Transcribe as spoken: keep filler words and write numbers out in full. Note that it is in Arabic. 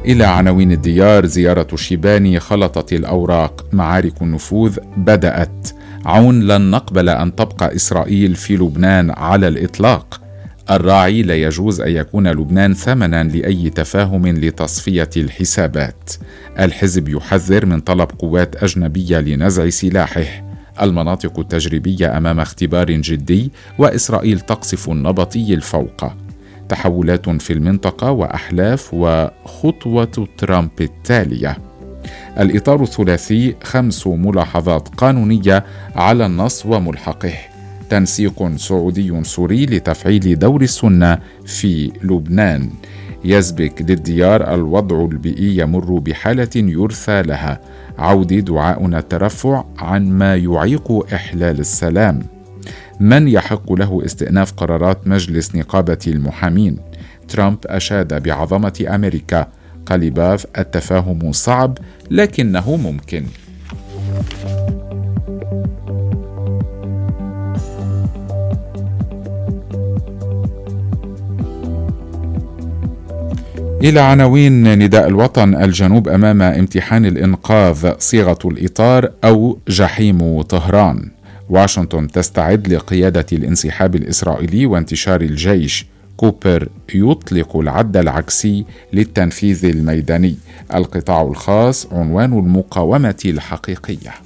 إلى عناوين الديار. زيارة شيباني خلطت الأوراق، معارك النفوذ بدأت. عون لن نقبل أن تبقى إسرائيل في لبنان على الإطلاق. الراعي لا يجوز أن يكون لبنان ثمنا لأي تفاهم لتصفية الحسابات. الحزب يحذر من طلب قوات أجنبية لنزع سلاحه. المناطق التجريبية أمام اختبار جدي، وإسرائيل تقصف النبطي الفوق. تحولات في المنطقة وأحلاف وخطوة ترامب التالية. الإطار الثلاثي، خمس ملاحظات قانونية على النص وملحقه. تنسيق سعودي سوري لتفعيل دور السنة في لبنان. يسبك للديار، الوضع البيئي يمر بحالة يرثى لها. عودي دعاؤنا الترفع عن ما يعيق إحلال السلام. من يحق له استئناف قرارات مجلس نقابة المحامين؟ ترامب أشاد بعظمة أمريكا. قليباف، التفاهم صعب لكنه ممكن. إلى عناوين نداء الوطن. الجنوب أمام امتحان الإنقاذ، صيغة الإطار أو جحيم طهران. واشنطن تستعد لقيادة الانسحاب الإسرائيلي وانتشار الجيش. كوبر يطلق العد العكسي للتنفيذ الميداني. القطاع الخاص عنوان المقاومة الحقيقية.